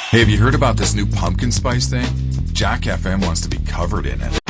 Hey, have you heard about this new pumpkin spice thing? Jack FM wants to be covered in it.